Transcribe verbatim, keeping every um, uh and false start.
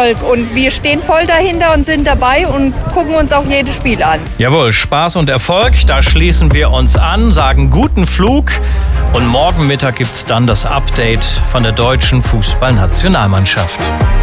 Erfolg. Und wir stehen voll dahinter und sind dabei und gucken uns auch jedes Spiel an. Jawohl, Spaß und Erfolg, da schließen wir uns an, sagen guten Flug. Und morgen Mittag gibt es dann das Update von der deutschen Fußballnationalmannschaft.